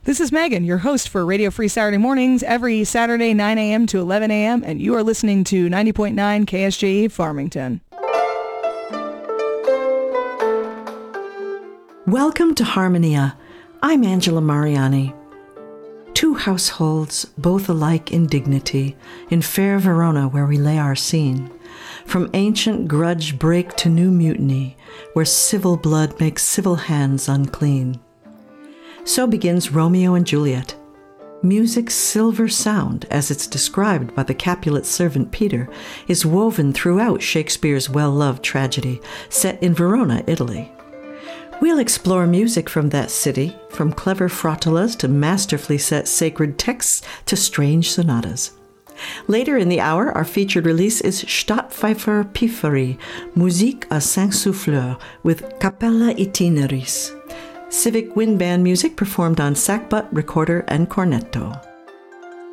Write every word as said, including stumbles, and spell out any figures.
This is Megan, your host for Radio Free Saturday Mornings, every Saturday nine a.m. to eleven a.m., and you are listening to ninety point nine K S J E Farmington. Welcome to Harmonia. I'm Angela Mariani. Two households, both alike in dignity, in fair Verona where we lay our scene. From ancient grudge break to new mutiny, where civil blood makes civil hands unclean. So begins Romeo and Juliet. Music's silver sound, as it's described by the Capulet servant Peter, is woven throughout Shakespeare's well-loved tragedy, set in Verona, Italy. We'll explore music from that city, from clever frottolas to masterfully set sacred texts to strange sonatas. Later in the hour, our featured release is Stadtpfeifer Piffery, Musique à cinq souffleurs, with Capella Itineris. Civic wind band music performed on sackbut, recorder, and cornetto.